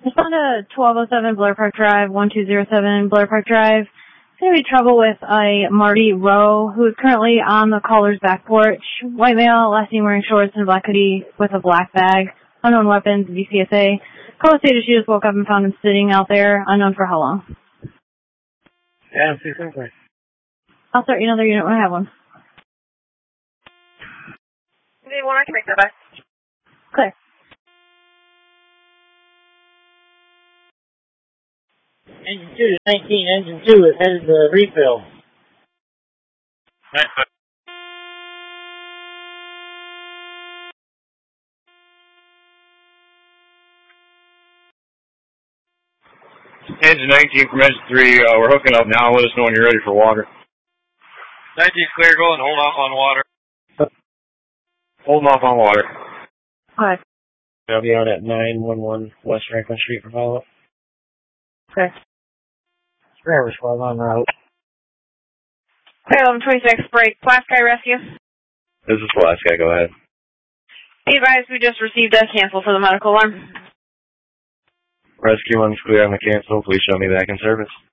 Respond to 1207 Blair Park Drive, 1207 Blair Park Drive. There's going to be trouble with a Marty Rowe, who is currently on the caller's back porch. White male, last name wearing shorts and a black hoodie with a black bag. Unknown weapons, VCSA. Caller stated she just woke up and found him sitting out there, unknown for how long. Yeah, see something. I'll start another unit when I have one. Need one, I can make that back. Clear. Engine 2 to 19, engine 2 is headed to refill. Engine 19 from engine 3, we're hooking up now. Let us know when you're ready for water. 19's clear, go and hold off on water. Holding off on water. Okay. I'll be out at 911 West Franklin Street for follow-up. Okay. Driver's while on route. Clear 1126, break. Flash guy rescue. This is Flash Guy, go ahead. Be advised, we just received a cancel for the medical alarm. Rescue 1's clear on the cancel. Please show me back in service.